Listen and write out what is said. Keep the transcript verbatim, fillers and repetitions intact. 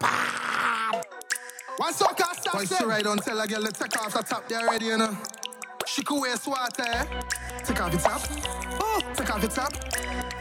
One soca stop. Why she ride on tell a girl to take off the top there already, you know? She could wear sweater, eh? Take off the top. Oh, take off the top.